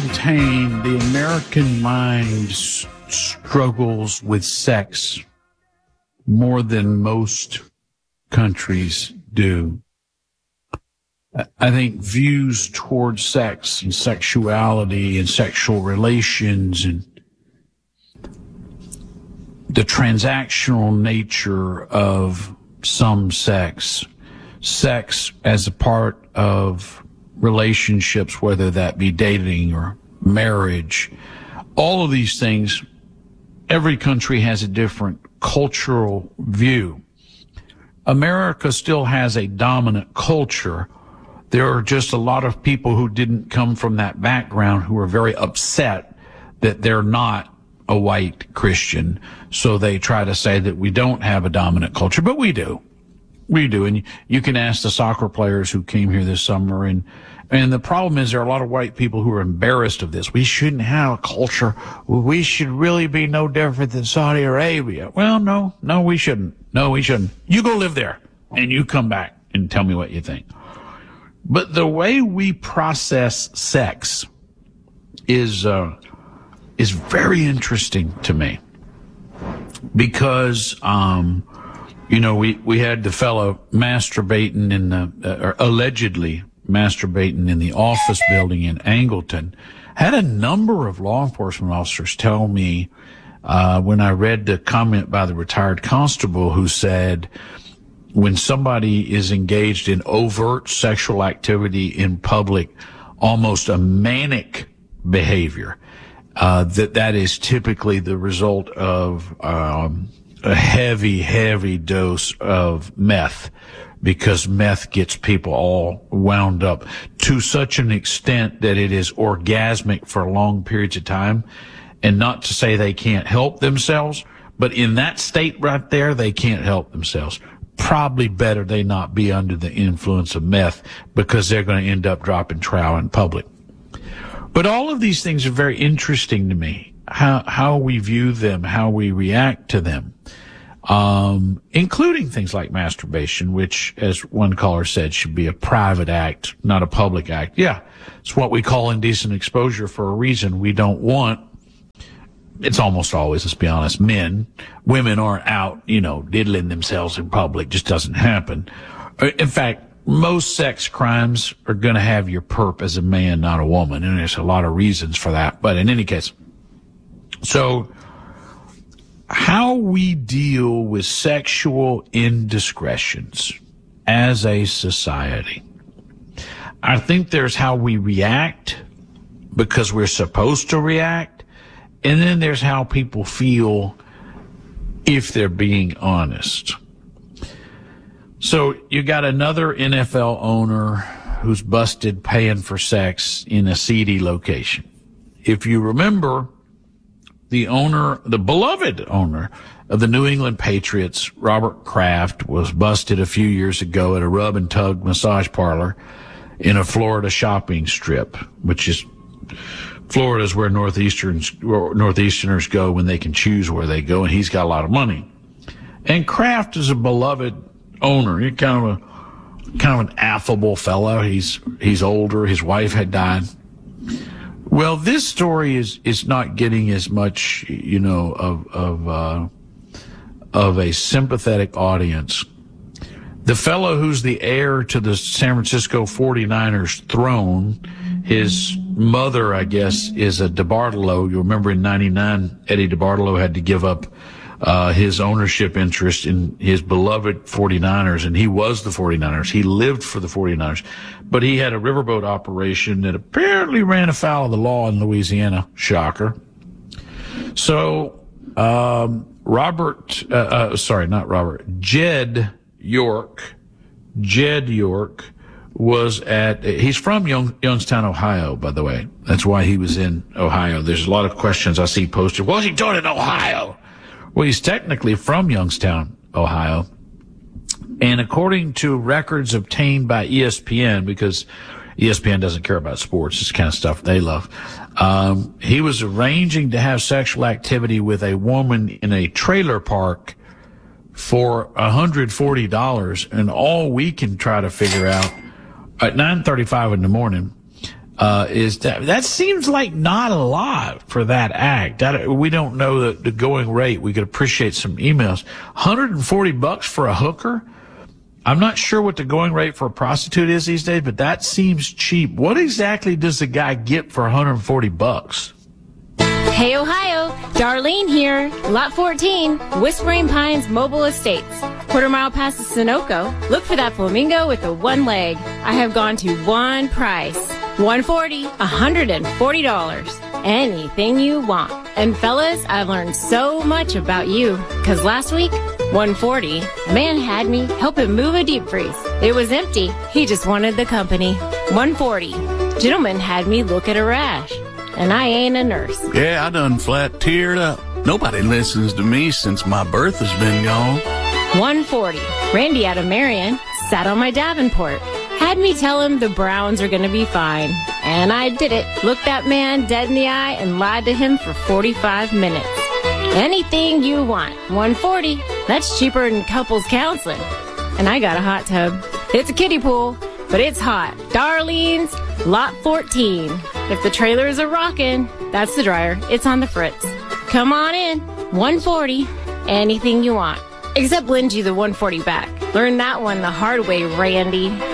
maintain the American mind struggles with sex more than most countries do. I think views towards sex and sexuality and sexual relations and the transactional nature of some sex as a part of relationships, whether that be dating or marriage, all of these things, every country has a different cultural view. America still has a dominant culture. There are just a lot of people who didn't come from that background who are very upset that they're not a white Christian. So they try to say that we don't have a dominant culture, but we do. We do. And you can ask the soccer players who came here this summer. And the problem is there are a lot of white people who are embarrassed of this. We shouldn't have a culture. We should really be no different than Saudi Arabia. Well, no, we shouldn't. No, we shouldn't. You go live there and you come back and tell me what you think. But the way we process sex is very interesting to me because, we had the fellow masturbating allegedly masturbating in the office building in Angleton. Had a number of law enforcement officers tell me, when I read the comment by the retired constable who said, when somebody is engaged in overt sexual activity in public, almost a manic behavior, that is typically the result of a heavy dose of meth, because meth gets people all wound up to such an extent that it is orgasmic for long periods of time. And not to say they can't help themselves, but in that state right there, they can't help themselves. Probably better they not be under the influence of meth, because they're going to end up dropping trow in public. But all of these things are very interesting to me, how we view them, how we react to them, including things like masturbation, which, as one caller said, should be a private act, not a public act. Yeah, it's what we call indecent exposure for a reason. We don't want, it's almost always, let's be honest, men. Women aren't out, diddling themselves in public. Just doesn't happen. In fact, most sex crimes are going to have your perp as a man, not a woman. And there's a lot of reasons for that. But in any case, so how we deal with sexual indiscretions as a society. I think there's how we react because we're supposed to react. And then there's how people feel if they're being honest. So you got another NFL owner who's busted paying for sex in a seedy location. If you remember, the beloved owner of the New England Patriots, Robert Kraft, was busted a few years ago at a rub and tug massage parlor in a Florida shopping strip, which is Florida is where Northeasterners go when they can choose where they go, and he's got a lot of money. And Kraft is a beloved owner. He's kind of an affable fellow. He's older. His wife had died. Well, this story is not getting as much, of a sympathetic audience. The fellow who's the heir to the San Francisco 49ers throne, his mother, I guess, is a DeBartolo. You remember in 99, Eddie DeBartolo had to give up his ownership interest in his beloved 49ers, and he was the 49ers. He lived for the 49ers. But he had a riverboat operation that apparently ran afoul of the law in Louisiana. Shocker. So Jed York was he's from Youngstown, Ohio, by the way. That's why he was in Ohio. There's a lot of questions I see posted. What's he doing in Ohio? Well, he's technically from Youngstown, Ohio. And according to records obtained by ESPN, because ESPN doesn't care about sports, it's the kind of stuff they love, he was arranging to have sexual activity with a woman in a trailer park for $140. And all we can try to figure out at 9:35 in the morning, is that seems like not a lot for that act. We don't know the going rate. We could appreciate some emails. $140 for a hooker. I'm not sure what the going rate for a prostitute is these days, but that seems cheap. What exactly does the guy get for $140? Hey, Ohio, Darlene here, Lot 14, Whispering Pines Mobile Estates. Quarter-mile past the Sunoco. Look for that flamingo with the one leg. I have gone to one price. $140, $140. Anything you want. And fellas, I've learned so much about you. Cause last week, $140, a man had me help him move a deep freeze. It was empty. He just wanted the company. $140. Gentleman had me look at a rash. And I ain't a nurse. Yeah, I done flat teared up. Nobody listens to me since my birth has been gone. $140. Randy out of Marion sat on my Davenport. Had me tell him the Browns are going to be fine. And I did it. Looked that man dead in the eye and lied to him for 45 minutes. Anything you want. $140. That's cheaper than couples counseling. And I got a hot tub. It's a kiddie pool, but it's hot. Darlene's Lot 14. If the trailers are rocking, that's the dryer. It's on the fritz. Come on in. $140. Anything you want. Except lend you the $140 back. Learn that one the hard way, Randy.